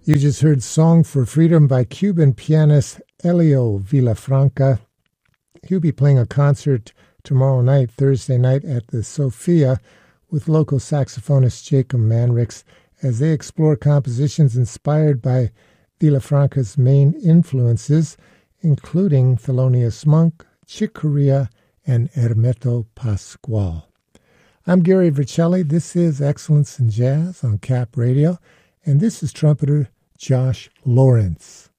You just heard Song for Freedom by Cuban pianist Elio Villafranca. He'll be playing a concert tomorrow night, Thursday night, at the Sophia with local saxophonist Jacob Manrix as they explore compositions inspired by Villafranca's main influences, including Thelonious Monk, Chick Corea, and Hermeto Pascual. I'm Gary Vercelli. This is Excellence in Jazz on Cap Radio, and this is trumpeter Josh Lawrence.